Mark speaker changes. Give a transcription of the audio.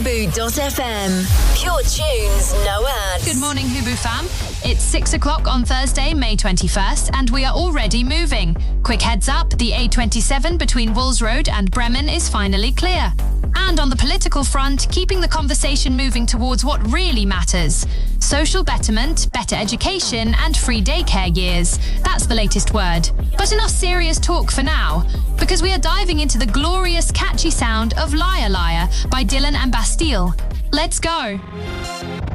Speaker 1: Hubu.fm. Pure tunes, no ads.
Speaker 2: Good morning, Hubu fam. It's 6 o'clock on Thursday, May 21st, and we are already moving. Quick heads up, the A27 between Wolls Road and Bremen is finally clear. And on the political front, keeping the conversation moving towards what really matters. Social betterment, better education, and free daycare years. That's the latest word. But enough serious talk for now, because we are diving into the glorious, catchy sound of Liar Liar by Dylan and Bastille. Let's go.